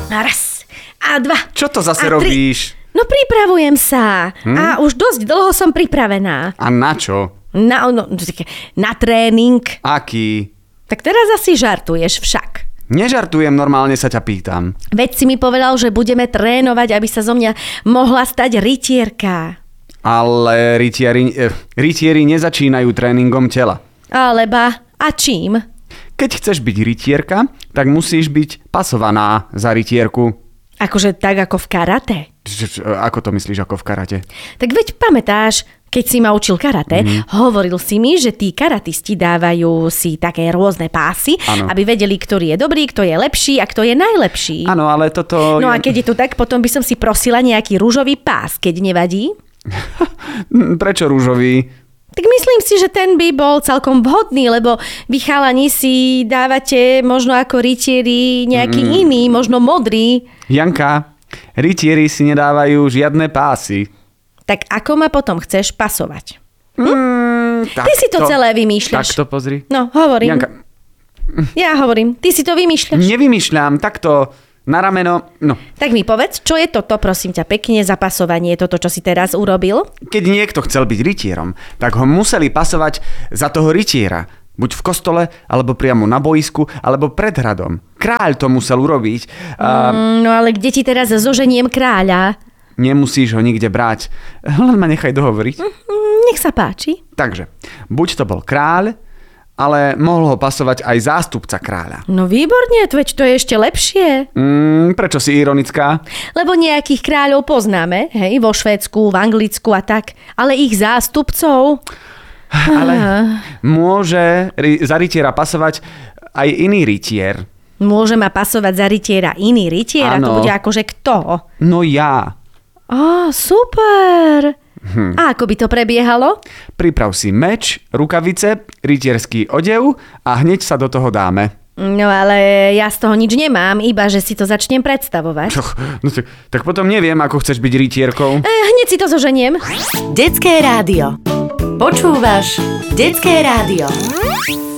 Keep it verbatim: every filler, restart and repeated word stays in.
A raz, a dva. Čo to zase a tri. robíš? No pripravujem sa. Hm? A už dosť dlho som pripravená. A na čo? Na, no, na tréning. Aký? Tak teraz asi žartuješ však. Nežartujem, normálne sa ťa pýtam. Veď si mi povedal, že budeme trénovať, aby sa zo mňa mohla stať rytierka. Ale rytieri, eh, rytieri nezačínajú tréningom tela. Alebo a čím? Keď chceš byť rytierka, tak musíš byť pasovaná za rytierku. Akože tak ako v karate? Ako to myslíš ako v karate? Tak veď pamätáš, keď si ma učil karate, mm. hovoril si mi, že tí karatisti dávajú si také rôzne pásy, ano. Aby vedeli, ktorý je dobrý, kto je lepší a kto je najlepší. Áno, ale toto... No a keď je to tak, potom by som si prosila nejaký rúžový pás, keď nevadí. Prečo rúžový? Tak myslím si, že ten by bol celkom vhodný, lebo vy chalani si dávate možno ako rytieri nejaký mm. iný, možno modrý. Janka, rytieri si nedávajú žiadne pásy. Tak ako ma potom chceš pasovať? Hm? Mm, ty si to celé vymýšľaš. Takto pozri. No, hovorím. Janka. Ja hovorím, ty si to vymýšľaš. Nevymýšľam, takto na rameno, no. Tak mi povedz, čo je toto, prosím ťa, pekne zapasovanie, toto, čo si teraz urobil? Keď niekto chcel byť rytierom, tak ho museli pasovať za toho rytiera. Buď v kostole, alebo priamo na boisku, alebo pred hradom. Kráľ to musel urobiť. A... Mm, no ale kde ti teraz zoženiem kráľa? Nemusíš ho nikde brať. Len ma nechaj dohovoriť. Mm, nech sa páči. Takže, buď to bol kráľ, ale mohol ho pasovať aj zástupca kráľa. No výborne, veď to je ešte lepšie. Mm, prečo si ironická? Lebo nejakých kráľov poznáme, hej, vo Švédsku, v Anglicku a tak, ale ich zástupcov... Ale môže za rytiera pasovať aj iný rytier. Môže ma pasovať za rytiera iný rytier? A to bude akože kto? No ja. Á, super. Hm. A ako by to prebiehalo? Priprav si meč, rukavice, rytierský odev a hneď sa do toho dáme. No ale ja z toho nič nemám, iba že si to začnem predstavovať. No, tak, tak potom neviem, ako chceš byť rytierkou. E, hneď si to zoženiem. Detské rádio. Počúvaš Detské rádio.